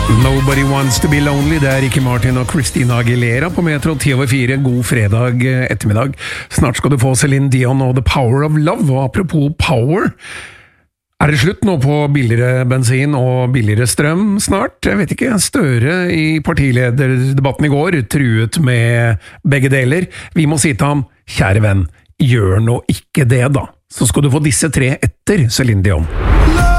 Nobody Wants To Be Lonely, det er Ricky Martin og Christina Aguilera på Metro 10/4. God fredag ettermiddag. Snart skal du få Celine Dion og The Power of Love, og apropos power, er det slutt nå på billigere bensin og billigere strøm snart? Jeg vet ikke, Støre i partilederdebatten i går truet med begge deler. Vi må si til ham, kjære venn, gjør nå ikke det da, så skal du få disse tre etter Celine Dion.